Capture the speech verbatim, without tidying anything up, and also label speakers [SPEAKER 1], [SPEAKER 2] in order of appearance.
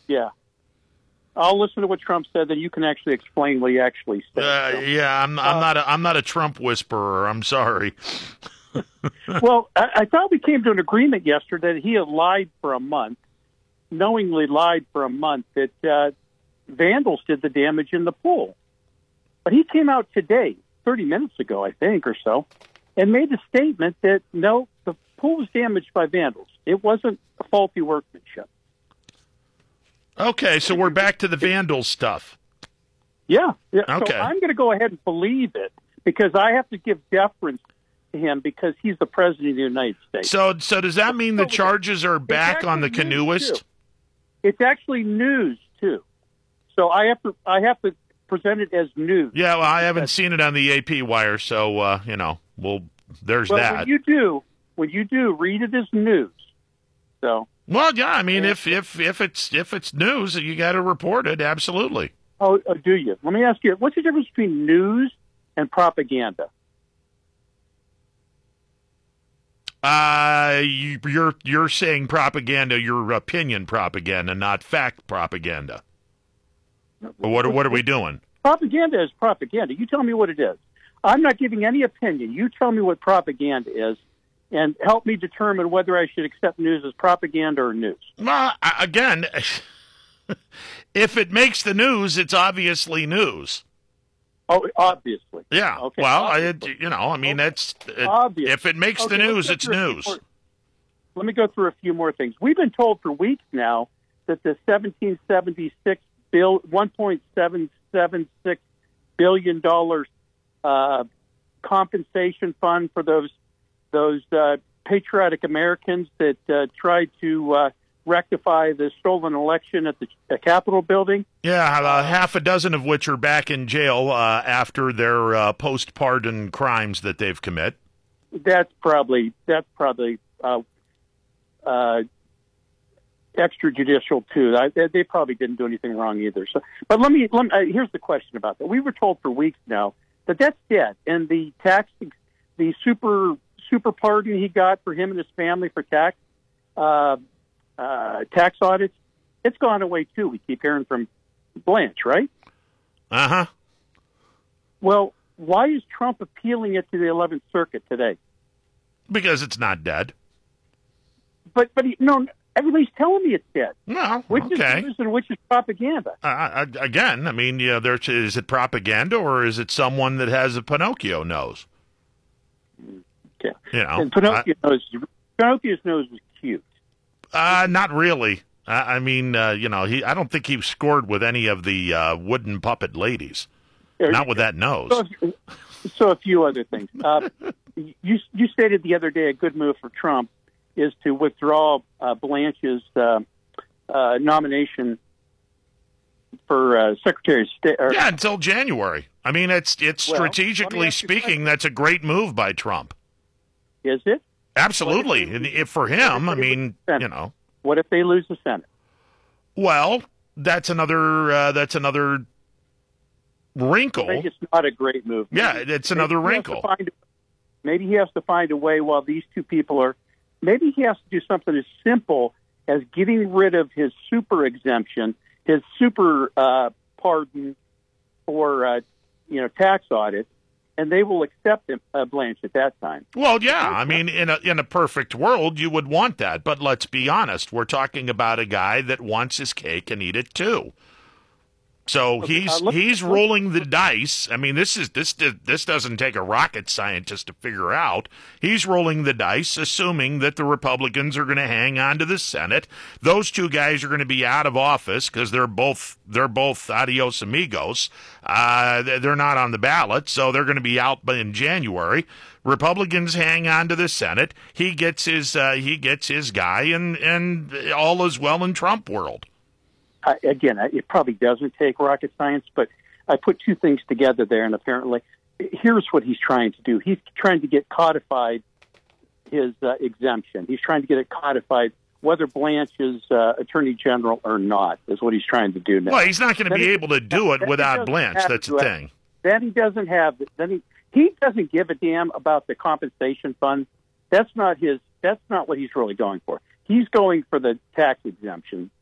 [SPEAKER 1] Yeah. I'll listen to what Trump said, then you can actually explain what he actually said.
[SPEAKER 2] Uh,
[SPEAKER 1] so.
[SPEAKER 2] Yeah, I'm, I'm
[SPEAKER 1] uh,
[SPEAKER 2] not a, I'm not a Trump whisperer. I'm sorry.
[SPEAKER 1] Well, I, I thought we came to an agreement yesterday that he had lied for a month, knowingly lied for a month, that uh, vandals did the damage in the pool. But he came out today, thirty minutes ago, I think, or so, and made the statement that, no, the pool was damaged by vandals. It wasn't a faulty workmanship.
[SPEAKER 2] Okay, so we're back to the vandal stuff.
[SPEAKER 1] Yeah. yeah.
[SPEAKER 2] Okay.
[SPEAKER 1] So I'm going to go ahead and believe it because I have to give deference to him because he's the president of the United States.
[SPEAKER 2] So, so does that mean the charges are back on the canoeist?
[SPEAKER 1] It's actually news too. So I have to I have to present it as news.
[SPEAKER 2] Yeah, well, I haven't seen it on the A P wire, so uh, you know, well, there's
[SPEAKER 1] well,
[SPEAKER 2] that.
[SPEAKER 1] When you do, when you do, read it as news. So.
[SPEAKER 2] Well, yeah, I mean,
[SPEAKER 1] yeah.
[SPEAKER 2] if if if it's if it's news, you got to report it. Absolutely.
[SPEAKER 1] Oh, oh, do you? Let me ask you, what's the difference between news and propaganda?
[SPEAKER 2] Uh, you, you're you're saying propaganda, your opinion propaganda, not fact propaganda. But what what are we doing?
[SPEAKER 1] Propaganda is propaganda. You tell me what it is. I'm not giving any opinion. You tell me what propaganda is, and help me determine whether I should accept news as propaganda or news.
[SPEAKER 2] Well, again, if it makes the news, it's obviously news.
[SPEAKER 1] Oh, obviously.
[SPEAKER 2] Yeah.
[SPEAKER 1] Okay.
[SPEAKER 2] Well,
[SPEAKER 1] obviously.
[SPEAKER 2] I, you know, I mean,
[SPEAKER 1] okay.
[SPEAKER 2] that's it,
[SPEAKER 1] Obvious.
[SPEAKER 2] if it makes
[SPEAKER 1] okay,
[SPEAKER 2] the news, it's news.
[SPEAKER 1] More, let me go through a few more things. We've been told for weeks now that the seventeen seventy-six bill, one point seven seven six billion dollars uh, compensation fund for those those uh, patriotic Americans that uh, tried to uh, rectify the stolen election at the uh, Capitol building.
[SPEAKER 2] Yeah, uh, half a dozen of which are back in jail uh, after their uh, post-pardon crimes that they've commit.
[SPEAKER 1] That's probably that's probably uh, uh, extrajudicial too. I, they probably didn't do anything wrong either. So, but let me, let me uh, here's the question about that. We were told for weeks now that that's dead, and the tax, the super super pardon he got for him and his family for tax. Uh, Uh, tax audits, it's gone away too. We keep hearing from Blanche, right?
[SPEAKER 2] Uh huh.
[SPEAKER 1] Well, why is Trump appealing it to the eleventh Circuit today?
[SPEAKER 2] Because it's not dead.
[SPEAKER 1] But but he, no, everybody's telling me it's dead.
[SPEAKER 2] No,
[SPEAKER 1] which
[SPEAKER 2] okay.
[SPEAKER 1] is news and which is propaganda?
[SPEAKER 2] Uh, again, I mean, yeah, there is it propaganda or is it someone that has a Pinocchio nose?
[SPEAKER 1] Okay,
[SPEAKER 2] you know,
[SPEAKER 1] and Pinocchio
[SPEAKER 2] I,
[SPEAKER 1] nose. Pinocchio's nose was cute.
[SPEAKER 2] Uh, not really. Uh, I mean, uh, you know, he. I don't think he scored with any of the uh, wooden puppet ladies.
[SPEAKER 1] There
[SPEAKER 2] not with that nose.
[SPEAKER 1] So, so a few other things. Uh, you you stated the other day a good move for Trump is to withdraw uh, Blanche's uh, uh, nomination for uh, Secretary of State. Or,
[SPEAKER 2] yeah, until January. I mean, it's it's
[SPEAKER 1] well,
[SPEAKER 2] strategically speaking, that's a great move by Trump.
[SPEAKER 1] Is it?
[SPEAKER 2] Absolutely. And if for him, I mean, you know.
[SPEAKER 1] What if they lose the Senate?
[SPEAKER 2] Well, that's another uh, that's another wrinkle.
[SPEAKER 1] I think it's not a great move.
[SPEAKER 2] Yeah, it's another
[SPEAKER 1] maybe
[SPEAKER 2] wrinkle.
[SPEAKER 1] He find, maybe he has to find a way while these two people are. Maybe he has to do something as simple as getting rid of his super exemption, his super uh, pardon for uh, you know tax audit, and they will accept him, uh, Blanche at that time.
[SPEAKER 2] Well, yeah. I mean, in a in a perfect world, you would want that. But let's be honest. We're talking about a guy that wants his cake and eat it too. So
[SPEAKER 1] Okay,
[SPEAKER 2] he's
[SPEAKER 1] uh, look,
[SPEAKER 2] he's
[SPEAKER 1] look,
[SPEAKER 2] rolling the dice. I mean, this is this this doesn't take a rocket scientist to figure out. He's rolling the dice, assuming that the Republicans are going to hang on to the Senate. Those two guys are going to be out of office because they're both they're both adios amigos. Uh, they're not on the ballot, so they're going to be out in January. Republicans hang on to the Senate. He gets his uh, he gets his guy, and and all is well in Trump world.
[SPEAKER 1] I, again, it probably doesn't take rocket science, but I put two things together there, and apparently, here's what he's trying to do. He's trying to get codified his uh, exemption. He's trying to get it codified whether Blanche is uh, Attorney General or not, is what he's trying to do now.
[SPEAKER 2] Well, he's not going to be
[SPEAKER 1] he,
[SPEAKER 2] able to do it without Blanche. That's the thing.
[SPEAKER 1] Then he doesn't have, then he, he doesn't give a damn about the compensation fund. That's not his, that's not what he's really going for. He's going for the tax exemption.